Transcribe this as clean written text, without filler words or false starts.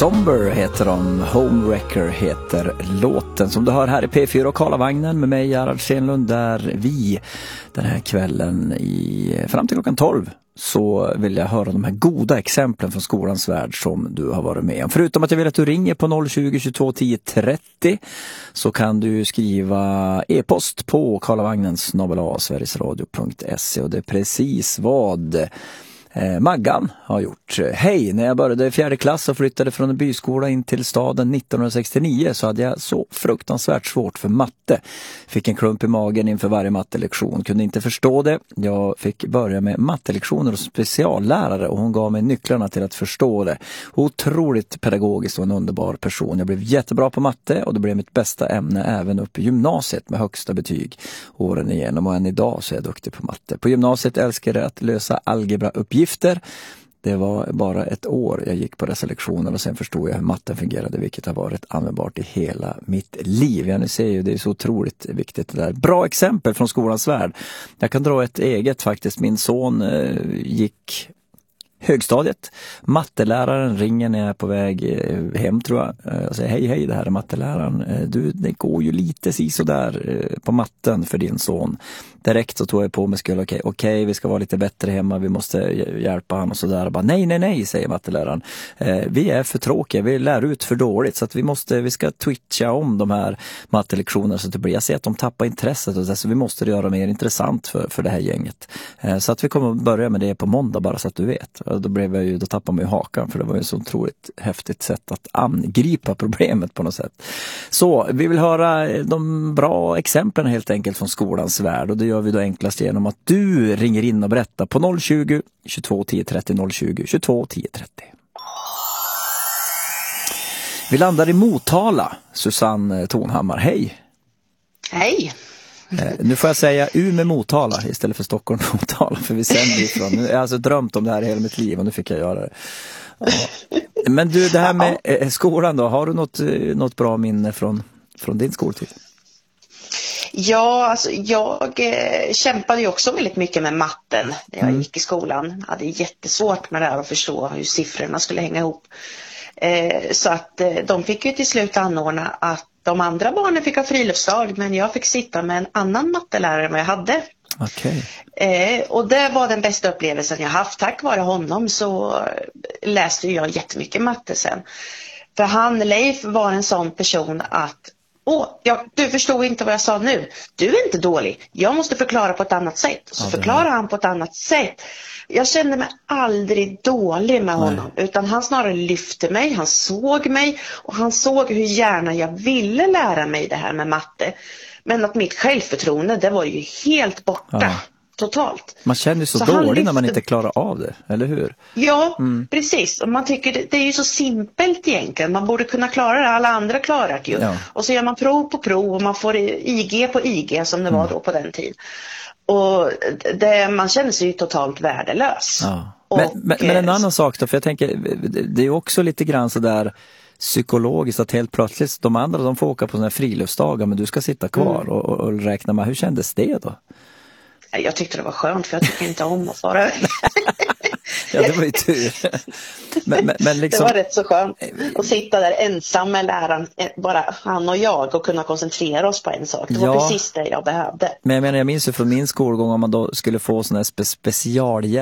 Somber heter de, Homewrecker heter låten som du hör här i P4 och Karlavagnen med mig Gerhard Stenlund, där vi den här kvällen fram till klockan 12 så vill jag höra de här goda exemplen från skolans värld som du har varit med om. Förutom att jag vill att du ringer på 020 22 10 30 så kan du skriva e-post på karlavagnen@sverigesradio.se, och det är precis vad Maggan har gjort. Hej, när jag började i 4:e klass och flyttade från en byskola in till staden 1969 så hade jag så fruktansvärt svårt för matte. Fick en klump i magen inför varje mattelektion. Kunde inte förstå det. Jag fick börja med mattelektioner och speciallärare och hon gav mig nycklarna till att förstå det. Otroligt pedagogiskt och en underbar person. Jag blev jättebra på matte och det blev mitt bästa ämne även upp i gymnasiet med högsta betyg åren igenom, och än idag så är jag duktig på matte. På gymnasiet älskade jag att lösa algebrauppgifter. Det var bara ett år jag gick på dessa lektioner och sen förstod jag hur matten fungerade, vilket har varit användbart i hela mitt liv. Ja, ni ser ju, det är så otroligt viktigt det där. Bra exempel från skolans värld. Jag kan dra ett eget faktiskt. Min son gick högstadiet. Matteläraren ringer när jag är på väg hem, tror jag. Jag säger hej, det här är matteläraren. Du, det går ju lite sådär på matten för din son. Direkt så tog jag på mig skull, okej, vi ska vara lite bättre hemma, vi måste hjälpa han och sådär. Bara, nej, säger matteläraren. Vi är för tråkiga, vi lär ut för dåligt så att vi ska twitcha om de här mattelektionerna så att det blir, jag ser att de tappar intresset och så vi måste göra mer intressant för det här gänget. Så att vi kommer att börja med det på måndag, bara så att du vet. Och då tappade man ju hakan, för det var ju så otroligt häftigt sätt att angripa problemet på något sätt. Så vi vill höra de bra exemplen helt enkelt från skolans värld, och det gör vi då enklast genom att du ringer in och berättar på 020 22 10 30 020 22 10 30. Vi landar i Motala. Susanne Tonhammar, hej. Hej. Nu får jag säga Umeå Motala istället för Stockholm Motala, för vi sänder ifrån. Nu, jag har alltså drömt om det här hela mitt liv och nu fick jag göra det. Ja. Men du, det här med skolan då, har du något bra minne från din skoltid? Ja, alltså jag kämpade ju också väldigt mycket med matten när jag gick i skolan. Jag hade jättesvårt med det här att förstå hur siffrorna skulle hänga ihop. Så att de fick ju till slut anordna att de andra barnen fick ha friluftsdag, men jag fick sitta med en annan mattelärare än vad jag hade. Okay. Och det var den bästa upplevelsen jag haft. Tack vare honom så läste jag jättemycket matte sen. För Leif var en sån person att du förstod inte vad jag sa nu. Du är inte dålig. Jag måste förklara på ett annat sätt. Så förklarar han på ett annat sätt. Jag kände mig aldrig dålig med honom. Utan han snarare lyfte mig. Han såg mig. Och han såg hur gärna jag ville lära mig det här med matte. Men att mitt självförtroende, det var ju helt borta. Ja. Totalt. Man känner ju så dåligt när man inte klarar av det, eller hur? Ja, precis. Och man tycker det är ju så simpelt egentligen. Man borde kunna klara det, alla andra klarar det ju. Ja. Och så gör man prov på prov och man får IG på IG som det var då på den tiden. Och man känner sig ju totalt värdelös. Ja. Men en annan sak då, för jag tänker, det är också lite grann så där psykologiskt att helt plötsligt de andra de får åka på såna här friluftsdagar, men du ska sitta kvar och räkna med. Hur kändes det då? Jag tyckte det var skönt, för jag tycker inte om att fara. Ja, det var ju tur. Men liksom... Det var rätt så skönt att sitta där ensam med läraren, bara han och jag, och kunna koncentrera oss på en sak. Det var precis det jag behövde. Men jag minns ju från min skolgång om man då skulle få sån här specialhjälp